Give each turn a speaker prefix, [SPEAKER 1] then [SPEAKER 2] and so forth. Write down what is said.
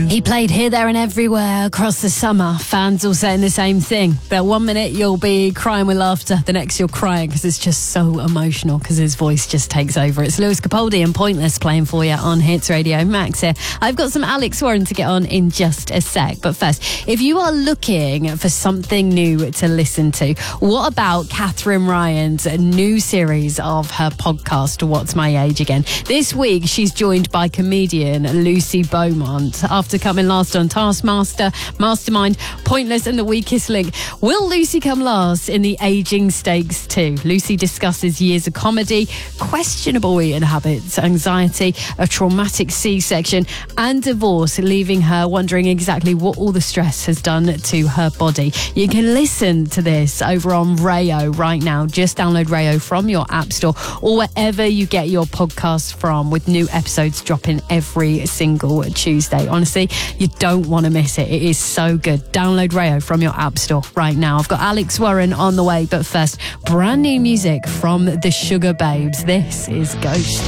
[SPEAKER 1] He played here, there and everywhere across the summer. Fans all saying the same thing. But 1 minute you'll be crying with laughter, the next you're crying because it's just so emotional because his voice just takes over. It's Lewis Capaldi and Pointless playing for you on Hits Radio. Max here. I've got some Alex Warren to get on in just a sec. But first, if you are looking for something new to listen to, what about Catherine Ryan's new series of her podcast, What's My Age Again? This week, she's joined by comedian Lucy Beaumont. After coming last on Taskmaster, Mastermind, Pointless and The Weakest Link, will Lucy come last in the Aging Stakes too? Lucy discusses years of comedy, questionable eating habits, anxiety, a traumatic C-section and divorce, leaving her wondering exactly what all the stress has done to her body. You can listen to this over on Rayo right now. Just download Rayo from your app store or wherever you get your podcasts from, with new episodes dropping every single Tuesday. Honestly, you don't want to miss it. It is so good. Download Rayo from your app store right now. I've got Alex Warren on the way, but first, brand new music from the Sugar Babes. This is Ghost.